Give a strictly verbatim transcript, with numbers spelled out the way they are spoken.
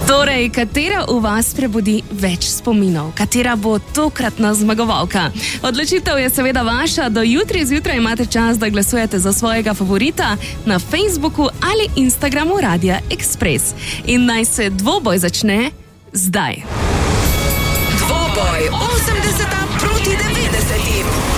Torej, katera v vas prebudi več spominov? Katera bo tokratna zmagovalka? Odločitev je seveda vaša. Do jutri zjutraj imate čas, da glasujete za svojega favorita na Facebooku ali Instagramu Radia Express. In naj se dvoboj začne zdaj. Dvoboj osemdeseta proti devetdesetim.